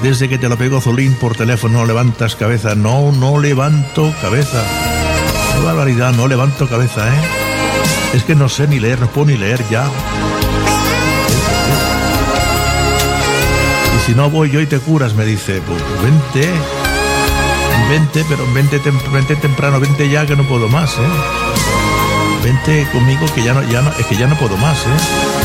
Desde que te lo pegó Zulín por teléfono no levantas cabeza. No levanto cabeza. Qué barbaridad, no levanto cabeza, ¿eh? Es que no sé ni leer, no puedo ni leer ya. Y si no voy yo y te curas, me dice, pues vente, pero vente temprano, vente ya que no puedo más, ¿eh? Vente conmigo que ya no puedo más, ¿eh?